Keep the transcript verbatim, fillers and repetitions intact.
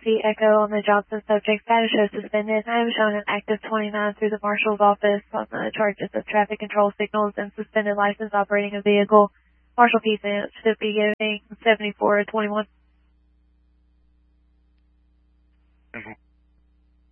Whiskey Echo on the Johnson subject. Status shows suspended. I am shown an active twenty-nine through the Marshal's office on the charges of traffic control signals and suspended license operating a vehicle. Marshal P. should be giving seventy-four twenty-one. Mm-hmm.